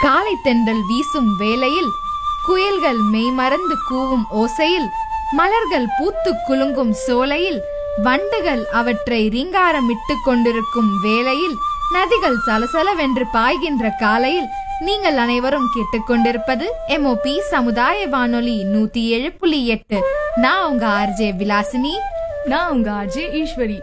காலை தென்றல் வீசும் வேளையில், குயில்கள் மெய்மறந்து கூவும் ஓசையில், மலர்கள் பூத்து குலுங்கும் சோலையில், வண்டுகள் அவற்றை ரீங்காரமிட்டு கொண்டிருக்கும் வேளையில், நதிகள் சலசலவென்று பாய்கின்ற காலையில், நீங்கள் அனைவரும் கேட்டுக்கொண்டிருப்பது MOP சமுதாய வானொலி 107.8. நான் உங்க RJ விலாசினி. நான் உங்க RJ ஈஸ்வரி.